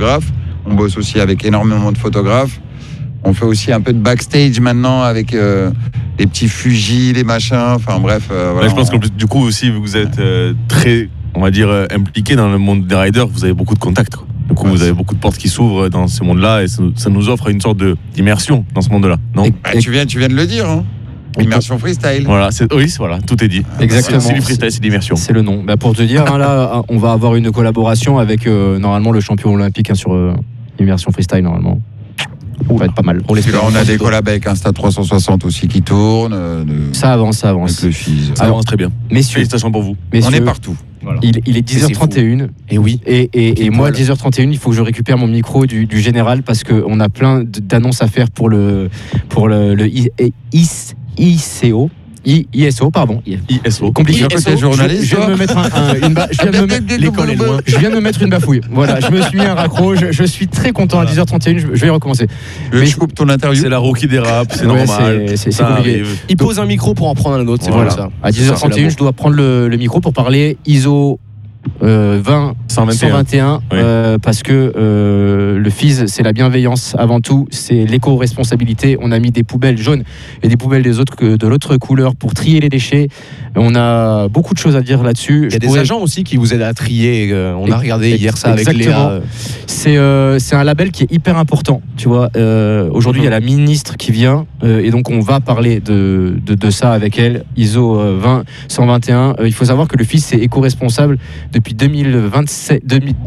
photographe. On bosse aussi avec énormément de photographes. On fait aussi un peu de backstage maintenant avec les petits fugis, les machins. Enfin bref. Voilà, je pense que du coup aussi, vous êtes très, on va dire, impliqué dans le monde des riders. Vous avez beaucoup de contacts. Du coup, vous avez beaucoup de portes qui s'ouvrent dans ce monde-là et ça nous offre une sorte d'immersion dans ce monde-là. Non ? Tu viens de le dire. Hein. Immersion freestyle. Voilà, voilà, tout est dit. Exactement. C'est du freestyle, c'est l'immersion. C'est le nom. Pour te dire, là, on va avoir une collaboration avec normalement le champion olympique sur immersion freestyle normalement. Ça va être pas mal. On a des collabs avec Insta 360 aussi qui tournent. Ça avance. Avec le FIS. Ça avance très bien. Messieurs, félicitations pour vous. On est partout. Voilà. Il est 10h31. Et oui. Et moi, 10h31, il faut que je récupère mon micro du général parce qu'on a plein d'annonces à faire pour le ISO. Compliqué. Côté journaliste. Je viens de me mettre L'école est loin. Je viens de me mettre une bafouille. Voilà, je me suis mis un raccro. Je suis très content à 10h31. Je vais recommencer. Mais je coupe ton interview. C'est la roue qui dérape, c'est normal. C'est compliqué. Il pose un micro pour en prendre un autre. C'est voilà. ça. À 10h31, je dois prendre le micro pour parler ISO 121 parce que le FIS c'est la bienveillance avant tout, c'est l'éco-responsabilité. On a mis des poubelles jaunes et des poubelles de l'autre couleur pour trier les déchets. On a beaucoup de choses à dire là-dessus. Il y a des agents aussi qui vous aident à trier. On a regardé hier ça avec Léa. C'est un label qui est hyper important, tu vois. Aujourd'hui il y a la ministre qui vient et donc on va parler de ça avec elle. ISO 121. Il faut savoir que le FIS c'est éco-responsable depuis 2007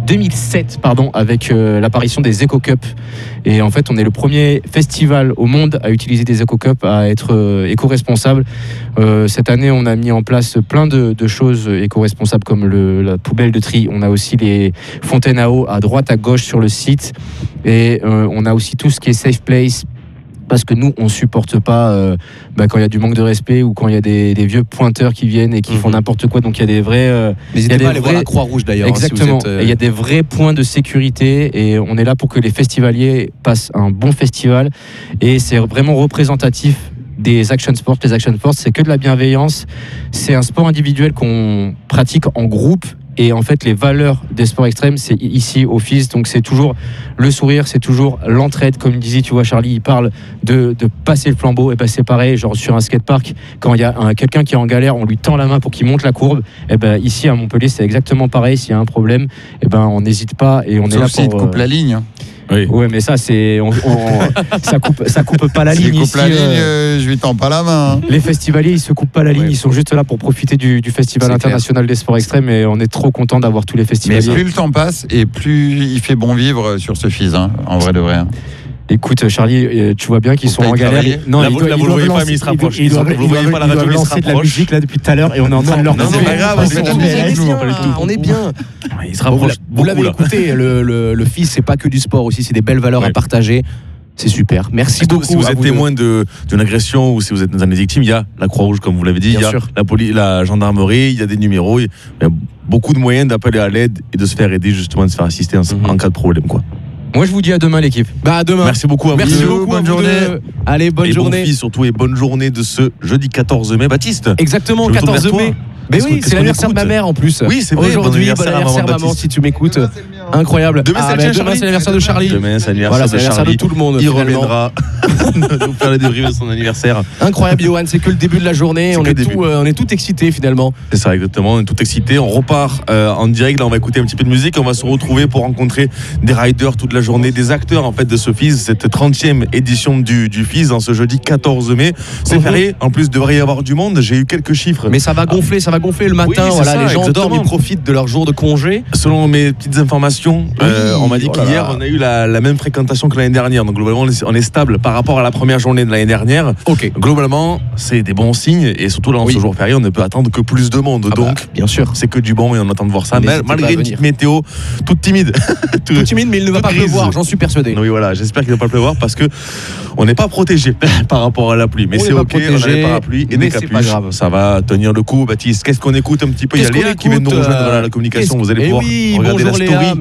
avec l'apparition des Eco Cup. Et en fait, on est le premier festival au monde à utiliser des Eco Cup, à être éco-responsable. Cette année, on a mis en place plein de choses éco-responsables comme la poubelle de tri. On a aussi les fontaines à eau à droite, à gauche sur le site. Et on a aussi tout ce qui est safe place. Parce que nous, on supporte pas quand il y a du manque de respect ou quand il y a des vieux pointeurs qui viennent et qui font n'importe quoi. Donc il y a des vrais. N'hésitez pas à aller voir la Croix-Rouge d'ailleurs. Exactement. Et il y a des vrais points de sécurité et on est là pour que les festivaliers passent un bon festival. Et c'est vraiment représentatif des action sports. Les action sports, c'est que de la bienveillance. C'est un sport individuel qu'on pratique en groupe. Et en fait, les valeurs des sports extrêmes, c'est ici au FIS. Donc, c'est toujours le sourire, c'est toujours l'entraide. Comme disait, tu vois, Charlie, il parle de passer le flambeau. Et ben, c'est pareil, genre sur un skatepark, quand il y a quelqu'un qui est en galère, on lui tend la main pour qu'il monte la courbe. Et ben, ici à Montpellier, c'est exactement pareil. S'il y a un problème, et ben, on n'hésite pas et on est là pour. Sauf s'il coupe la ligne. Oui. Ouais, mais ça, c'est ça coupe pas la ligne. S'il coupe ici, la ligne, je lui tends pas la main. Les festivaliers, ils se coupent pas la ligne, ils sont juste là pour profiter du Festival international des sports extrêmes et on est trop content d'avoir tous les festivaliers. Mais plus le temps passe et plus il fait bon vivre sur ce FIS, en vrai de vrai. Écoute, Charlie, tu vois bien qu'ils sont en galère. Non, vous le voyez pas, mais ils se rapprochent. Vous le voyez pas, la radio, ils se lancer de la musique là depuis tout à l'heure et on est en train de leur. Non, c'est pas grave, on est bien. Ils se rapprochent. Vous l'avez écouté, le FIS, c'est pas que du sport aussi, c'est des belles valeurs à partager. C'est super. Merci beaucoup. Si vous êtes témoin d'une agression ou si vous êtes dans les victimes, il y a la Croix-Rouge, comme vous l'avez dit, il y a la gendarmerie, il y a des numéros, il y a beaucoup de moyens d'appeler à l'aide et de se faire aider, justement, de se faire assister en cas de problème, quoi. Moi, je vous dis à demain, l'équipe. À demain. Merci beaucoup à vous. Merci beaucoup. Bonne journée. Allez, bonne journée. Bon fils, surtout, et bonne journée de ce jeudi 14 mai. Baptiste. Exactement, 14 mai. Mais oui, c'est l'anniversaire de ma mère en plus. Oui, c'est vrai. Aujourd'hui, bon anniversaire maman, si tu m'écoutes. Incroyable. Demain, c'est l'anniversaire de Charlie. Demain, c'est l'anniversaire de tout le monde. Il reviendra nous faire le débrief de son anniversaire. Incroyable, Johan. C'est que le début de la journée. On est tout excités finalement. C'est ça, exactement. On est tout excités. On repart en direct. Là, on va écouter un petit peu de musique. On va se retrouver pour rencontrer des riders toute la journée, des acteurs en fait de ce FIS, cette 30e édition du FIS, en ce jeudi 14 mai. C'est férié. En plus, il devrait y avoir du monde. J'ai eu quelques chiffres. Mais ça va gonfler le matin. Oui, les gens dorment, ils profitent de leur jour de congé. Selon mes petites informations, on m'a dit qu'hier on a eu la même fréquentation que l'année dernière. Donc globalement on est stable par rapport à la première journée de l'année dernière. Globalement c'est des bons signes et surtout là en ce jour férié on ne peut attendre que plus de monde. Donc bien sûr c'est que du bon et on attend de voir ça. Malgré une petite météo toute timide. Toute timide, mais il ne va pas pleuvoir, j'en suis persuadé. Oui voilà, j'espère qu'il ne va pas pleuvoir parce que on n'est pas protégé par rapport à la pluie. Mais c'est ok, on a des parapluies et des capuches. Ça va tenir le coup. Baptiste, qu'est-ce qu'on écoute un petit peu? Il y a Léa qui vient de nous rejoindre dans la communication. Vous allez pouvoir regarder la story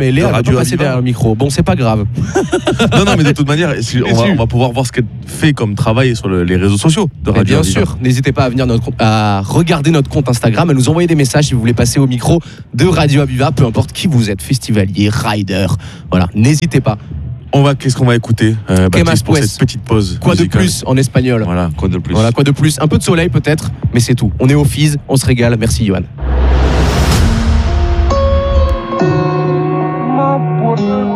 mais Léa va pas Radio passer Aviva. derrière le micro. Bon, c'est pas grave. Non, mais de toute manière, on va pouvoir voir ce qu'elle fait comme travail sur les réseaux sociaux de Mais Radio bien Aviva. sûr, n'hésitez pas à venir à regarder notre compte Instagram, à nous envoyer des messages si vous voulez passer au micro de Radio Aviva, peu importe qui vous êtes, festivalier, rider. Voilà, n'hésitez pas. Qu'est-ce qu'on va écouter, Baptiste, pour pues. cette petite pause Quoi de musicale. plus en espagnol? Voilà, quoi de plus. Voilà, quoi de plus? Un peu de soleil peut-être, mais c'est tout. On est au Fizz, on se régale. Merci Johan. Ma puerta